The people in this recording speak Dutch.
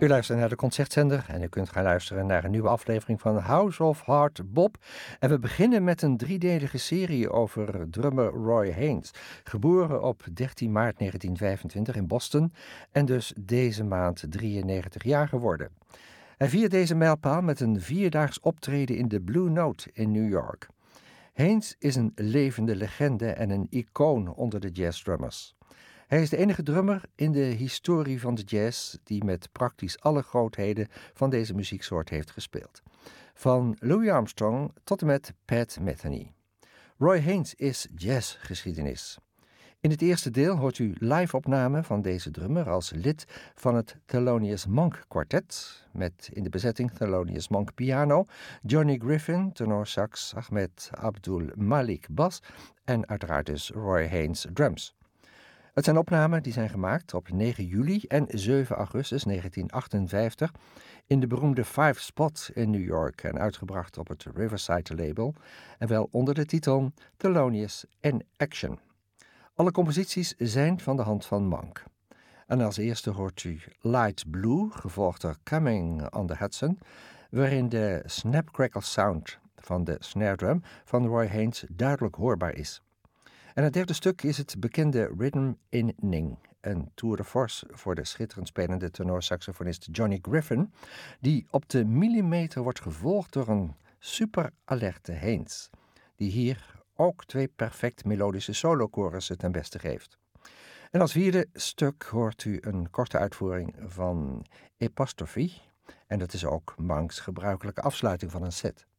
U luistert naar de Concertzender en u kunt gaan luisteren naar een nieuwe aflevering van House of Hard Bop. En we beginnen met een driedelige serie over drummer Roy Haynes. Geboren op 13 maart 1925 in Boston en dus deze maand 93 jaar geworden. Hij viert deze mijlpaal met een 4-daags optreden in de Blue Note in New York. Haynes is een levende legende en een icoon onder de jazzdrummers. Hij is de enige drummer in de historie van de jazz die met praktisch alle grootheden van deze muzieksoort heeft gespeeld. Van Louis Armstrong tot en met Pat Metheny. Roy Haynes is jazzgeschiedenis. In het eerste deel hoort u live-opnamen van deze drummer als lid van het Thelonious Monk Quartet, met in de bezetting Thelonious Monk piano, Johnny Griffin tenorsax, Ahmed Abdul Malik bas en uiteraard dus Roy Haynes drums. Het zijn opnamen die zijn gemaakt op 9 juli en 7 augustus 1958 in de beroemde Five Spot in New York en uitgebracht op het Riverside label en wel onder de titel Thelonious in Action. Alle composities zijn van de hand van Monk. En als eerste hoort u Light Blue, gevolgd door Coming on the Hudson, waarin de snap-crackle sound van de snare drum van Roy Haynes duidelijk hoorbaar is. En het derde stuk is het bekende Rhythm in Ning, een tour de force voor de schitterend spelende tenorsaxofonist Johnny Griffin, die op de millimeter wordt gevolgd door een super alerte Haynes, die hier ook 2 perfect melodische solochorussen ten beste geeft. En als vierde stuk hoort u een korte uitvoering van Epostrophe, en dat is ook Monks gebruikelijke afsluiting van een set.